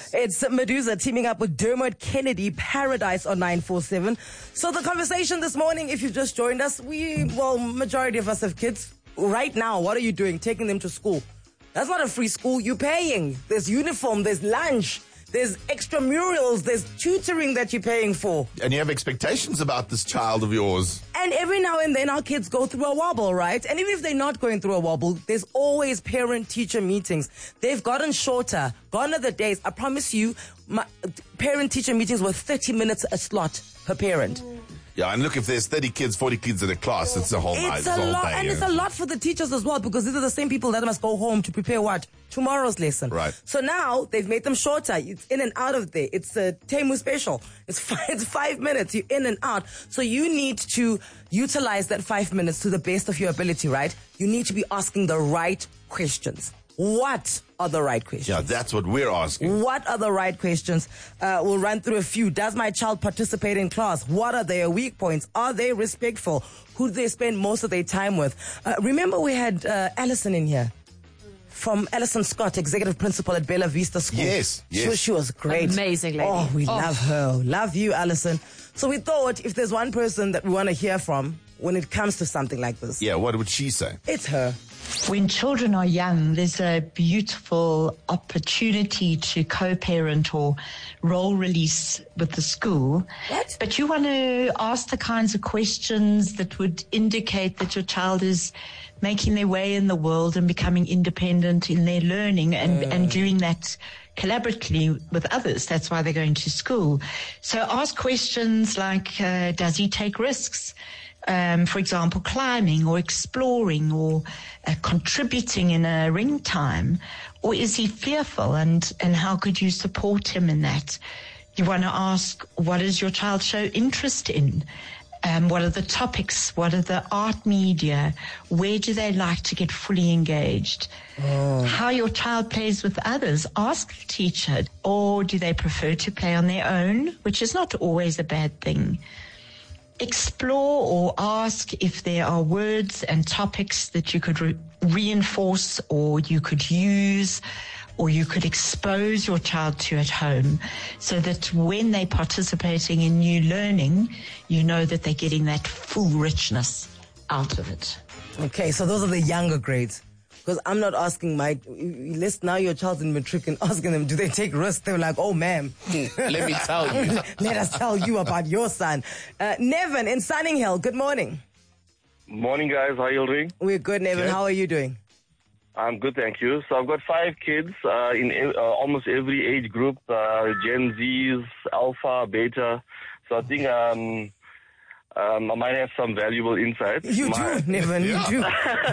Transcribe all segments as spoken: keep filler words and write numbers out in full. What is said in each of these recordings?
It's Medusa teaming up with Dermot Kennedy, Paradise on nine four seven. So the conversation this morning, if you've just joined us, we, well, majority of us have kids. Right now, what are you doing? Taking them to school. That's not a free school. You're paying. There's uniform, there's lunch, there's extramurals, there's tutoring that you're paying for. And you have expectations about this child of yours. And every now and then our kids go through a wobble, right? And even if they're not going through a wobble, there's always parent-teacher meetings. They've gotten shorter. Gone are the days. I promise you, my parent-teacher meetings were thirty minutes a slot per parent. Yeah, and look, if there's thirty kids, forty kids in a class, it's a whole night. It's a lot, and it's a lot for the teachers as well, because these are the same people that must go home to prepare what? Tomorrow's lesson. Right. So now they've made them shorter. It's in and out of there. It's a Temu special. It's five, it's five minutes. You're in and out. So you need to utilize that five minutes to the best of your ability, right? You need to be asking the right questions. What are the right questions? Yeah, that's what we're asking. What are the right questions? Uh, we'll run through a few. Does my child participate in class? What are their weak points? Are they respectful? Who do they spend most of their time with? Uh, remember we had uh, Alison in here. From Alison Scott, Executive Principal at Bella Vista School. Yes, yes. She was, she was great. Amazing lady. Oh, we oh. love her. Love you, Alison. So we thought if there's one person that we want to hear from when it comes to something like this. Yeah, what would she say? It's her. When children are young, there's a beautiful opportunity to co-parent or role release with the school. What? But you want to ask the kinds of questions that would indicate that your child is making their way in the world and becoming independent in their learning and, mm. and doing that collaboratively with others. That's why they're going to school. So ask questions like, uh, does he take risks? Um, for example, climbing or exploring or uh, contributing in a ring time? Or is he fearful, and, and how could you support him in that? You want to ask, what does your child show interest in? Um, what are the topics? What are the art media? Where do they like to get fully engaged? Oh. How your child plays with others? Ask the teacher. Or do they prefer to play on their own, which is not always a bad thing. Explore or ask if there are words and topics that you could re- reinforce or you could use or you could expose your child to at home, so that when they're participating in new learning, you know that they're getting that full richness out of it. Okay, so those are the younger grades. Because I'm not asking my, list now your child's in matric and asking them, do they take risks? They're like, oh, ma'am. Let me tell you. Let us tell you about your son. Uh, Nevin in Sunninghill, good morning. Morning, guys. How are you doing? We're good, Nevin. Good. How are you doing? I'm good, thank you. So I've got five kids uh, in uh, almost every age group, uh, Gen Zs, Alpha, Beta. So I think um, um, I might have some valuable insights. You my, do, Nevin, you do.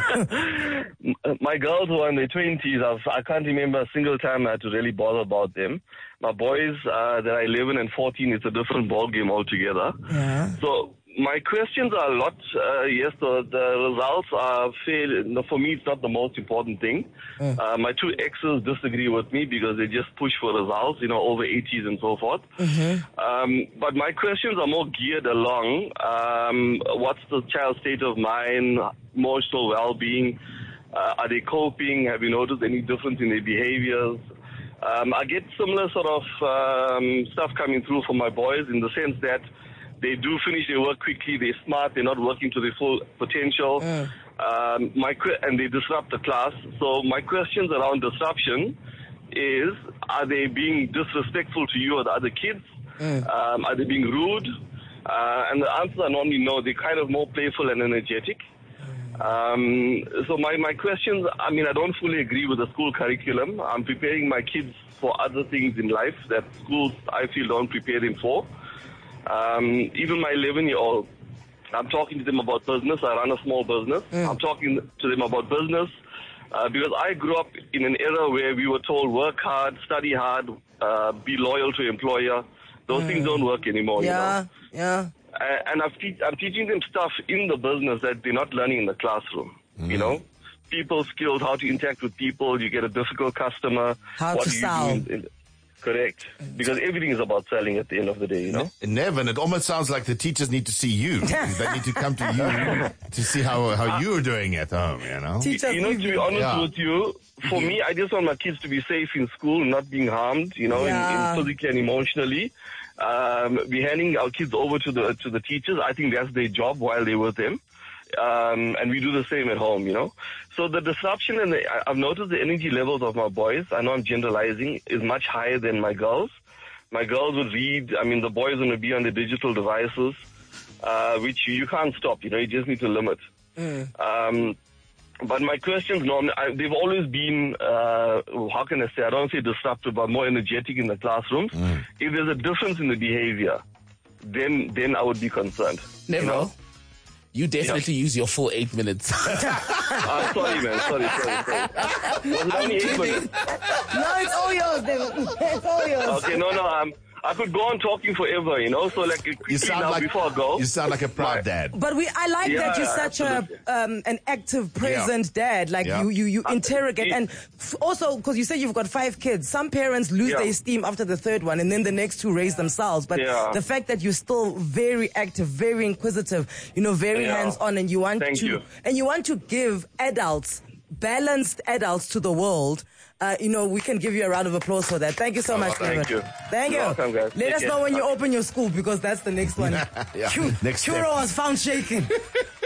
My girls who are in their twenties, I've, I can't remember a single time I had to really bother about them. My boys uh, that are eleven and fourteen, it's a different ballgame altogether. Yeah. So my questions are a lot. Uh, yes, the, the results are fair. No, for me, it's not the most important thing. Mm. Uh, my two exes disagree with me because they just push for results, you know, over eighties and so forth. Mm-hmm. Um, but my questions are more geared along um, what's the child's state of mind, emotional well-being. Uh, are they coping? Have you noticed any difference in their behaviors? Um, I get similar sort of um, stuff coming through from my boys in the sense that they do finish their work quickly, they're smart, they're not working to their full potential, mm. um, my que- and they disrupt the class. So my questions around disruption is, are they being disrespectful to you or the other kids? Mm. Um, are they being rude? Uh, and the answers are normally no, they're kind of more playful and energetic. Um, so my, my questions, I mean, I don't fully agree with the school curriculum. I'm preparing my kids for other things in life that schools, I feel, don't prepare them for. Um, even my eleven-year-old, I'm talking to them about business. I run a small business. Mm. I'm talking to them about business uh, because I grew up in an era where we were told work hard, study hard, uh, be loyal to your employer. Those mm. things don't work anymore. Yeah, you know? yeah. Uh, and I've te- I'm teaching them stuff in the business that they're not learning in the classroom. Mm. You know, people skills, how to interact with people. You get a difficult customer. How what to do you sell. do in, in, Correct. Because everything is about selling at the end of the day, you know? Never. It almost sounds like the teachers need to see you. They need to come to you to see how, how you're doing at home, you know? Teachers, You know, to be honest Yeah. with you, for me, I just want my kids to be safe in school, not being harmed, you know, Yeah. in, in physically and emotionally. Um, we're handing our kids over to the to the teachers. I think that's their job while they're with them. Um, and we do the same at home, you know. So the disruption and the, I- I've noticed the energy levels of my boys, I know I'm generalizing, is much higher than my girls. My girls would read, I mean, the boys are going to be on the digital devices, uh, which you, you can't stop, you know, you just need to limit. Um, but my questions, no, I, they've always been, uh, how can I say, I don't say disruptive, but more energetic in the classrooms. If there's a difference in the behavior, then then I would be concerned. Never. You know? You definitely use your full eight minutes. Uh, sorry, man. Sorry, sorry, sorry. Was it only eight minutes? No, it's all yours, David. It's all yours. Okay, no, no. Um, I could go on talking forever, you know. So, like, quickly You sound now like before I go. you sound like a proud dad. But we, I like Yeah, that you're yeah, such absolutely. a um, an active, present dad. Like Yeah. you, you, you interrogate, it- and f- also because you say you've got five kids. Some parents lose Yeah. their steam after the third one, and then the next two raise themselves. But Yeah. the fact that you're still very active, very inquisitive, you know, very Yeah. hands-on, and you want Thank to, you. and you want to give adults, balanced adults to the world. Uh, you know, we can give you a round of applause for that. Thank you so much, thank David. you. Thank you. You're welcome, guys. Let Take us care. know when you open your school because that's the next one. Yeah. Chu- Next step. Churro was found shaking.